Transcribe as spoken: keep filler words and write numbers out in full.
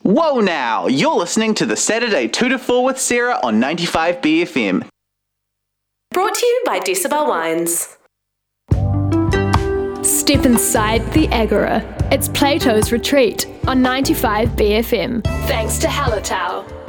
Whoa now! You're listening to the Saturday two to four with Sarah on ninety-five B F M. Brought to you by Decibel Wines. Step inside the Agora. It's Plato's Retreat on ninety-five B F M. Thanks to Hallertau.